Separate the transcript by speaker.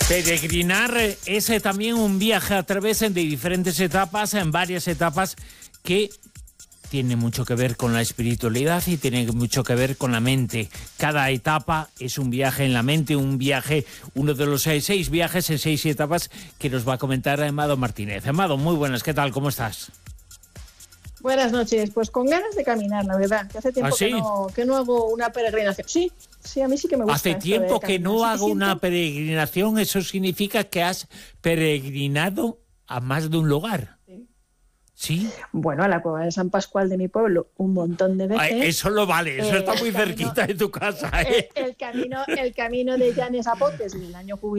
Speaker 1: Peregrinar es también un viaje a través de diferentes etapas, en varias etapas que tiene mucho que ver con la espiritualidad y tiene mucho que ver con la mente. Cada etapa es un viaje en la mente, uno de los 6 viajes en 6 etapas que nos va a comentar Amado Martínez. Amado, muy buenas, ¿qué tal? ¿Cómo estás?
Speaker 2: Buenas noches, pues con ganas de caminar, la verdad, que hace tiempo
Speaker 1: ¿Ah, sí?
Speaker 2: que no hago una peregrinación. Sí, a mí sí que me gusta.
Speaker 1: Hace tiempo que no hago una peregrinación, eso significa que has peregrinado a más de un lugar. ¿Sí?
Speaker 2: Bueno, a la cueva de San Pascual de mi pueblo un montón de veces.
Speaker 1: Eso lo vale, eso está muy cerquita de tu casa.
Speaker 2: El camino de Llanes a Potes en el año jubilar.